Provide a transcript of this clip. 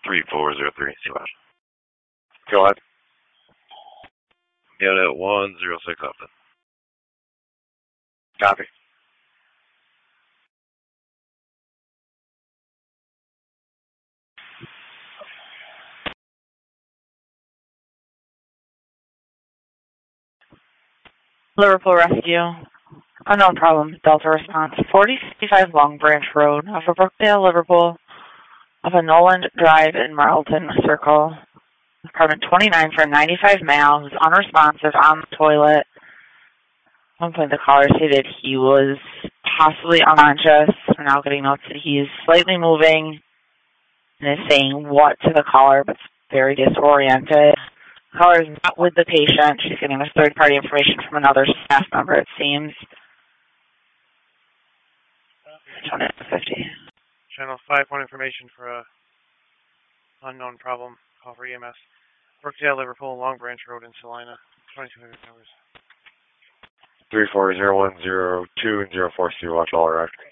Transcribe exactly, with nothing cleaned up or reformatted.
three four zero three, see watch. Go ahead. Unit one zero six Upton. Copy. Liverpool Rescue. Unknown problem. Delta response. forty sixty-five Long Branch Road off of Brookdale, Liverpool. Off of Noland Drive in Marlton Circle. Apartment twenty-nine for ninety-five male who's unresponsive on the toilet. At one point the caller stated he was possibly unconscious. We're now getting notes that he's slightly moving and is saying what to the caller, but very disoriented. The caller is not with the patient. She's getting this third-party information from another staff member, it seems. fifty. Channel five, one information for a unknown problem. Call for E M S. Brookdale, Liverpool, Long Branch Road in Salina. twenty-two hundred hours. three four zero one zero two and zero four C, watch all right.